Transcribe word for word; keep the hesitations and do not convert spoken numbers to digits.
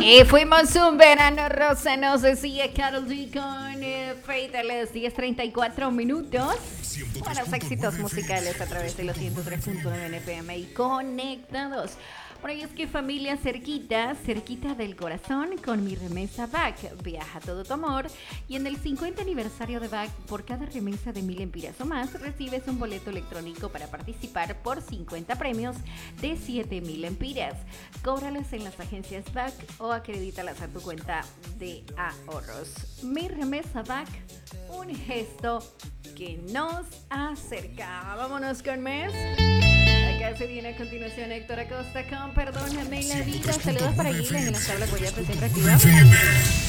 Y fuimos un verano rosa, nos decía Karol G con eh, Fate a las diez treinta y cuatro minutos. Buenos éxitos musicales a través de los ciento tres punto nueve N F M y conectados. Por ahí es que familia cerquita, cerquita del corazón, con mi remesa B A C. Viaja todo tu amor. Y en el cincuenta aniversario de B A C, por cada remesa de mil empiras o más, recibes un boleto electrónico para participar por cincuenta premios de siete mil empiras. Cóbralas en las agencias B A C o acredítalas a tu cuenta de ahorros. Mi remesa B A C, un gesto que nos acerca. Vámonos con mes. Acá se viene a continuación Héctor Acosta con Perdóname la vida. Saludos para Gila en la tabla Guayate siempre activa.